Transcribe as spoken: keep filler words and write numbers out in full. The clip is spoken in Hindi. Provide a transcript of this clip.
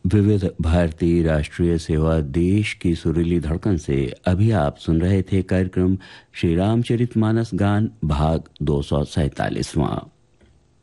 विविध भारतीय राष्ट्रीय सेवा देश की सुरीली धड़कन से अभी आप सुन रहे थे कार्यक्रम श्री रामचरितमानस गान भाग दो सौ सैतालीसवां।